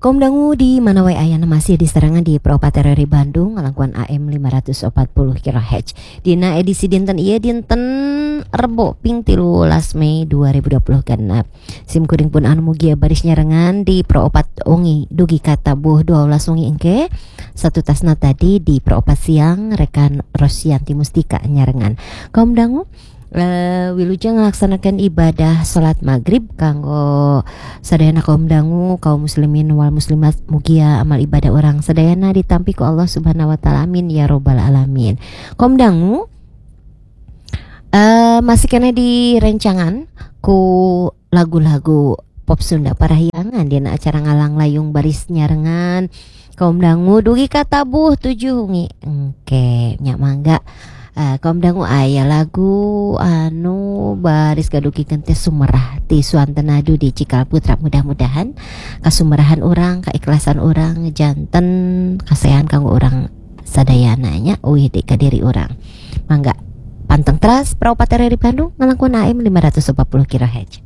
Kaum dangu di mana wae ayana masih diserangan di Propatereri Bandung ngalangkuan AM 540 kHz. Dina edisi dinten ieu dinten Rebo ping 13 Mei 2020 genep. Sim kuring pun anu mugia baris nyarengan di Proopat Ungi dugi kata buh 12 ungi engke. Satu tasna tadi di Proopat Siang rekan Rosyanti Mustika nyarengan. Kaum dangu wilujeng ngelaksanakan ibadah salat maghrib kanggo sadayana kaum dangu kaum muslimin wal muslimat mugia amal ibadah orang sadayana ditampi ku Allah Subhanahu wa taala amin ya robbal alamin. Kaum dangu masih kena di rencangan ku lagu-lagu pop Sunda parahyangan dina acara ngalang layung baris nyarengan kaum dangu dugi katabuh 7 ungi engke nya mangga. Kaum dangu aya lagu anu baris gadukikeun teh sumerah ti Suantenadu di Cikal Putra, mudah-mudahan kasumerahan orang keikhlasan orang janten kasayan kanggo orang sadayananya uih di kadiri orang mangga panteng teras Propatereri Bandung ngalangkuan AM 540 kHz.